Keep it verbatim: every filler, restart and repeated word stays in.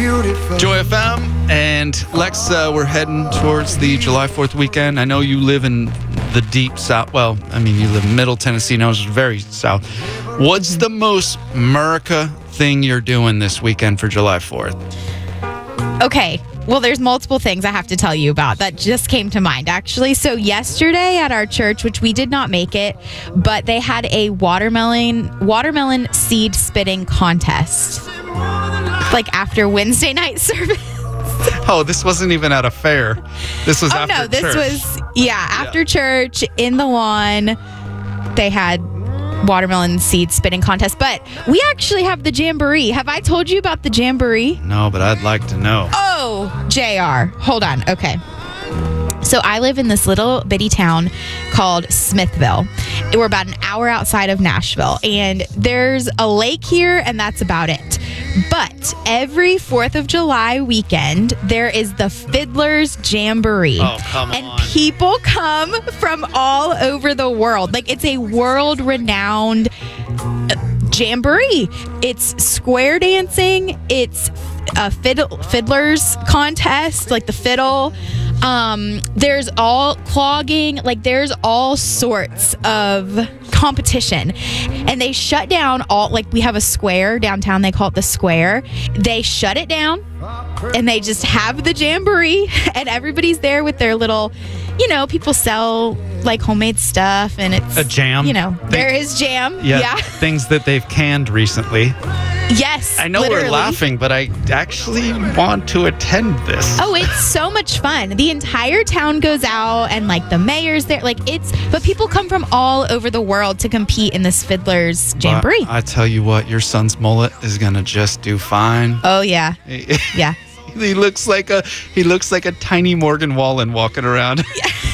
Joy F M and Lex, uh, we're heading towards the July fourth weekend. I know you live in the deep south. Well, I mean, you live in Middle Tennessee, now it's very south. What's the most America thing you're doing this weekend for July fourth? Okay. Well, there's multiple things I have to tell you about that just came to mind, actually. So yesterday at our church, which we did not make it, but they had a watermelon watermelon seed spitting contest, like after Wednesday night service. Oh, this wasn't even at a fair. This was oh, after no, this church. was, yeah, after Yeah. church in the lawn. They had watermelon seed spitting contest, but we actually have the Jamboree. Have I told you about the Jamboree? No, but I'd like to know. Oh, J R. Hold on. Okay. So I live in this little bitty town called Smithville. We're about an hour outside of Nashville, and there's a lake here, and that's about it. But every fourth of July weekend, there is the Fiddler's Jamboree. Oh, come and on. people come from all over the world. Like, it's a world-renowned jamboree. It's square dancing. It's a fiddle, fiddler's contest, like the fiddle. Um, there's all clogging, like there's all sorts of competition. And they shut down all, like we have a square downtown, they call it the square. They shut it down and they just have the jamboree and everybody's there with their little, you know, people sell like homemade stuff and it's A jam. You know, They- there is jam. Yeah, Yeah. things that they've canned recently. Yes. I know literally. we're laughing, but I actually want to attend this. Oh, it's so much fun. The entire town goes out and like the mayor's there. Like it's, but people come from all over the world to compete in this Fiddler's Jamboree. I, I tell you what, your son's mullet is gonna just do fine. Oh yeah. Yeah. He looks like a he looks like a tiny Morgan Wallen walking around.